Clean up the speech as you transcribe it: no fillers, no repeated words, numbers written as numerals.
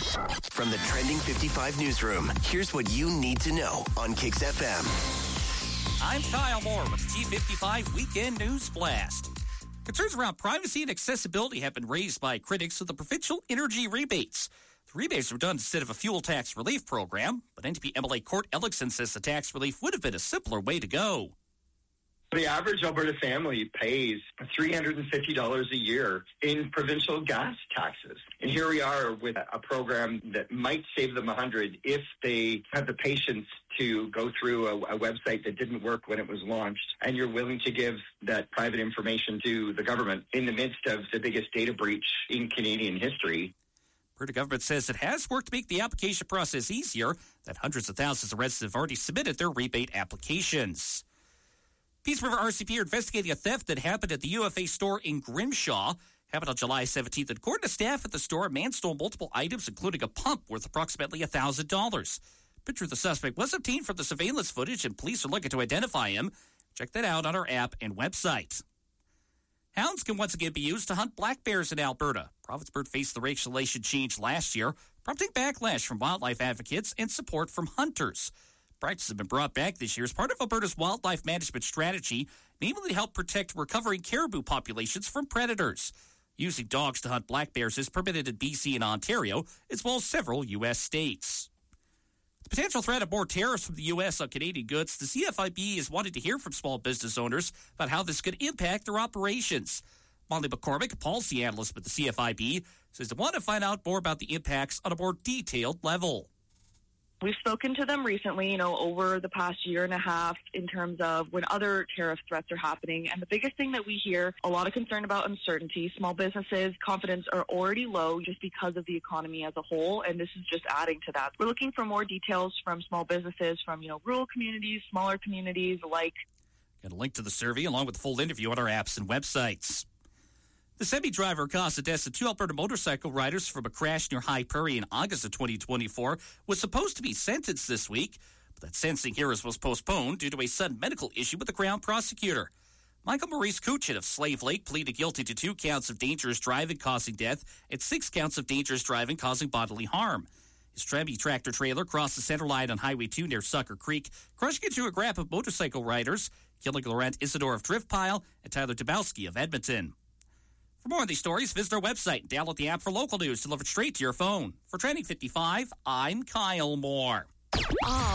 From the Trending 55 newsroom, here's what you need to know on Kicks FM. I'm Kyle Moore with the T55 Weekend News Blast. Concerns around privacy and accessibility have been raised by critics of the provincial energy rebates. The rebates were done instead of a fuel tax relief program, but NDP MLA Court Ellickson says the tax relief would have been a simpler way to go. The average Alberta family pays $350 a year in provincial gas taxes. And here we are with a program that might save them $100 if they have the patience to go through a website that didn't work when it was launched, and you're willing to give that private information to the government in the midst of the biggest data breach in Canadian history. Alberta government says it has worked to make the application process easier, that hundreds of thousands of residents have already submitted their rebate applications. Peace River RCP are investigating a theft that happened at the UFA store in Grimshaw. Happened on July 17th. According to staff at the store, a man stole multiple items, including a pump worth approximately $1,000. Picture of the suspect was obtained from the surveillance footage, and police are looking to identify him. Check that out on our app and website. Hounds can once again be used to hunt black bears in Alberta. Provincebird faced the regulation change last year, prompting backlash from wildlife advocates and support from hunters. Practice has been brought back this year as part of Alberta's wildlife management strategy, namely to help protect recovering caribou populations from predators. Using dogs to hunt black bears is permitted in BC and Ontario, as well as several U.S. states. The potential threat of more tariffs from the U.S. on Canadian goods, the CFIB is wanting to hear from small business owners about how this could impact their operations. Molly McCormick, a policy analyst with the CFIB, says they want to find out more about the impacts on a more detailed level. We've spoken to them recently, over the past year and a half in terms of when other tariff threats are happening. And the biggest thing that we hear, a lot of concern about uncertainty. Small businesses' confidence are already low just because of the economy as a whole, and this is just adding to that. We're looking for more details from small businesses, from, rural communities, smaller communities alike. Got a link to the survey along with the full interview on our apps and websites. The semi-driver caused the deaths of two Alberta motorcycle riders from a crash near High Prairie in August of 2024 was supposed to be sentenced this week, but that sentencing hearing was postponed due to a sudden medical issue with the Crown prosecutor. Michael Maurice Kuchin of Slave Lake pleaded guilty to 2 counts of dangerous driving causing death and 6 counts of dangerous driving causing bodily harm. His Trebi tractor trailer crossed the center line on Highway 2 near Sucker Creek, crushing into a grab of motorcycle riders, killing Laurent Isidore of Drift Pile and Tyler Dabowski of Edmonton. For more on these stories, visit our website and download the app for local news delivered straight to your phone. For Trending 55, I'm Kyle Moore.